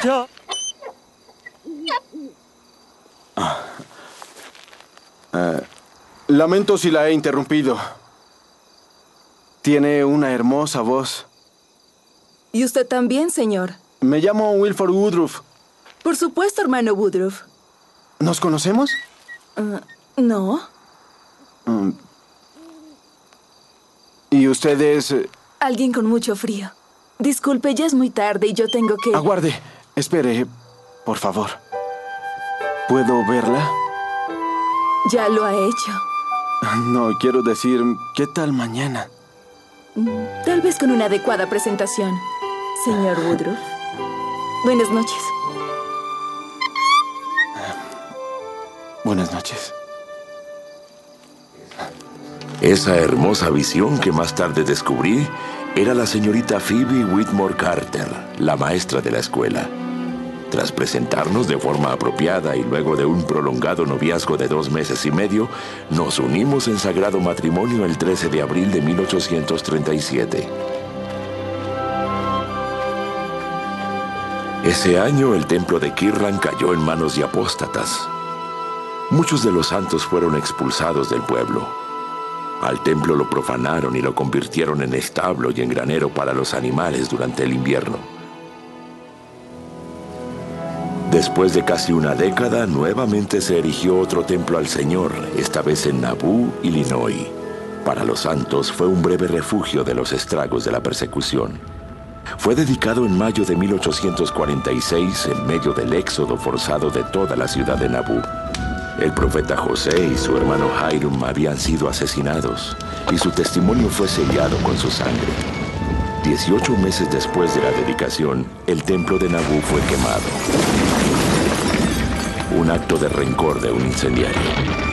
muchacha. Lamento si la he interrumpido. Tiene una hermosa voz. ¿Y usted también, señor? Me llamo Wilford Woodruff. Por supuesto, hermano Woodruff. ¿Nos conocemos? No. ¿Y usted es...? Alguien con mucho frío. Disculpe, ya es muy tarde y yo tengo que... Aguarde. Espere, por favor. ¿Puedo verla? Ya lo ha hecho. No, quiero decir, ¿qué tal mañana? Tal vez con una adecuada presentación, señor Woodruff. Buenas noches. Buenas noches. Esa hermosa visión que más tarde descubrí era la señorita Phoebe Whitmore Carter, la maestra de la escuela. Tras presentarnos de forma apropiada y luego de un prolongado noviazgo de 2 meses y medio, nos unimos en sagrado matrimonio el 13 de abril de 1837. Ese año el templo de Kirtland cayó en manos de apóstatas. Muchos de los santos fueron expulsados del pueblo. Al templo lo profanaron y lo convirtieron en establo y en granero para los animales durante el invierno. Después de casi una década, nuevamente se erigió otro templo al Señor, esta vez en Nauvoo, Illinois. Para los santos fue un breve refugio de los estragos de la persecución. Fue dedicado en mayo de 1846 en medio del éxodo forzado de toda la ciudad de Nauvoo. El profeta José y su hermano Hiram habían sido asesinados y su testimonio fue sellado con su sangre. 18 meses después de la dedicación, el templo de Nauvoo fue quemado. Un acto de rencor de un incendiario.